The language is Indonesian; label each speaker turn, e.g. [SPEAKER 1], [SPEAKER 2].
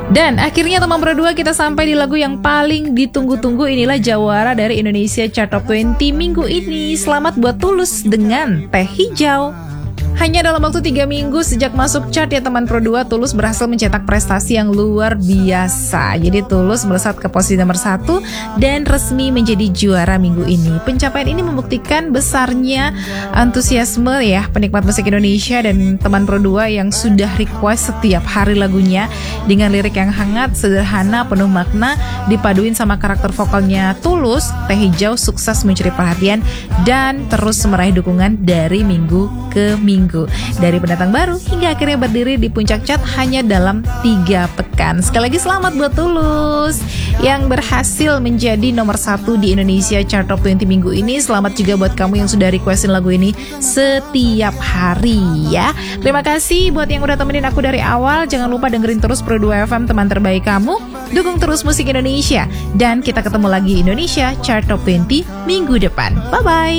[SPEAKER 1] Dan akhirnya teman berdua kita sampai di lagu yang paling ditunggu-tunggu. Inilah jawara dari Indonesia Chart Top 20 minggu ini. Selamat buat Tulus dengan Teh Hijau. Hanya dalam waktu 3 minggu sejak masuk chart ya teman Pro 2, Tulus berhasil mencetak prestasi yang luar biasa. Jadi Tulus melesat ke posisi nomor 1 dan resmi menjadi juara minggu ini. Pencapaian ini membuktikan besarnya antusiasme ya penikmat musik Indonesia dan teman Pro 2 yang sudah request setiap hari lagunya dengan lirik yang hangat, sederhana, penuh makna, dipaduin sama karakter vokalnya Tulus. Teh Hijau sukses mencuri perhatian dan terus meraih dukungan dari minggu ke minggu. Dari pendatang baru hingga akhirnya berdiri di puncak chart hanya dalam 3 pekan. Sekali lagi selamat buat Tulus yang berhasil menjadi nomor 1 di Indonesia Chart Top 20 minggu ini. Selamat juga buat kamu yang sudah requestin lagu ini setiap hari ya. Terima kasih buat yang udah temenin aku dari awal. Jangan lupa dengerin terus Pro 2 FM, teman terbaik kamu. Dukung terus musik Indonesia. Dan kita ketemu lagi Indonesia Chart Top 20 minggu depan. Bye-bye.